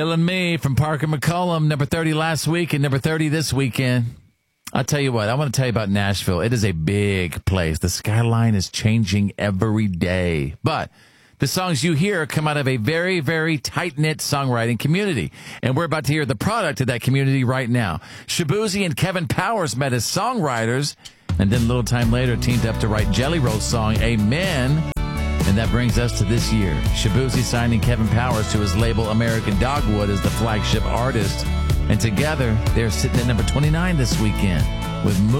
Killing Me from Parker McCollum, number 30 last week and number 30 this weekend. I'll tell you what, I want to tell you about Nashville. It is a big place. The skyline is changing every day. But the songs you hear come out of a very, very tight-knit songwriting community. And we're about to hear the product of that community right now. Shaboozey and Kevin Powers met as songwriters, and then a little time later teamed up to write Jelly Roll's song, Amen. And that brings us to this year. Shaboozey signing Kevin Powers to his label American Dogwood as the flagship artist. And together, they're sitting at number 29 this weekend with